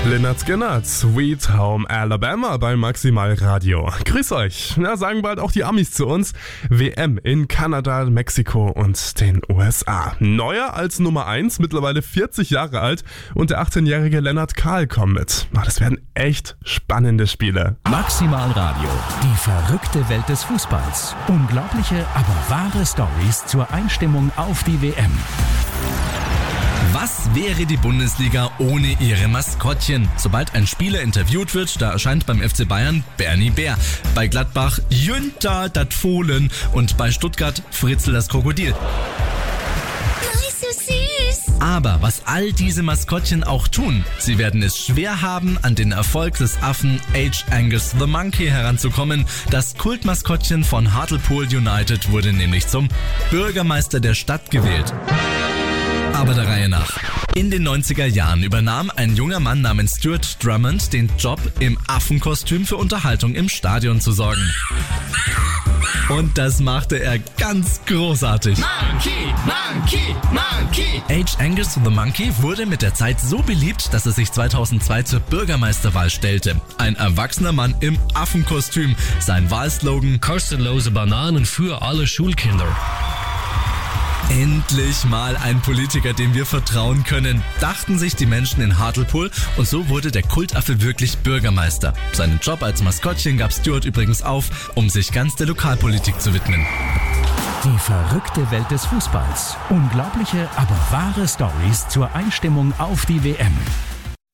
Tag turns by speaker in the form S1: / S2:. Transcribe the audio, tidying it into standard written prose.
S1: Lynyrd Skynyrd, Sweet Home Alabama bei Maximal Radio. Grüß euch. Na, sagen bald auch die Amis zu uns. WM in Kanada, Mexiko und den USA. Neuer als Nummer 1, mittlerweile 40 Jahre alt und der 18-jährige Lennart Kahl kommen mit. Das werden echt spannende Spiele.
S2: Maximal Radio, die verrückte Welt des Fußballs. Unglaubliche, aber wahre Stories zur Einstimmung auf die WM.
S3: Was wäre die Bundesliga ohne ihre Maskottchen? Sobald ein Spieler interviewt wird, da erscheint beim FC Bayern Bernie Bär, bei Gladbach Jünter dat Fohlen und bei Stuttgart Fritzl das Krokodil.
S4: So süß.
S3: Aber was all diese Maskottchen auch tun, sie werden es schwer haben, an den Erfolg des Affen H. Angus the Monkey heranzukommen. Das Kultmaskottchen von Hartlepool United wurde nämlich zum Bürgermeister der Stadt gewählt. Aber der Reihe nach. In den 90er Jahren übernahm ein junger Mann namens Stuart Drummond den Job, im Affenkostüm für Unterhaltung im Stadion zu sorgen. Und das machte er ganz großartig.
S4: Monkey, Monkey, Monkey.
S3: H. Angus the Monkey wurde mit der Zeit so beliebt, dass er sich 2002 zur Bürgermeisterwahl stellte. Ein erwachsener Mann im Affenkostüm. Sein Wahlslogan:
S5: Kostenlose Bananen für alle Schulkinder.
S3: Endlich mal ein Politiker, dem wir vertrauen können, dachten sich die Menschen in Hartlepool, und so wurde der Kultaffe wirklich Bürgermeister. Seinen Job als Maskottchen gab Stuart übrigens auf, um sich ganz der Lokalpolitik zu widmen.
S2: Die verrückte Welt des Fußballs. Unglaubliche, aber wahre Stories zur Einstimmung auf die WM.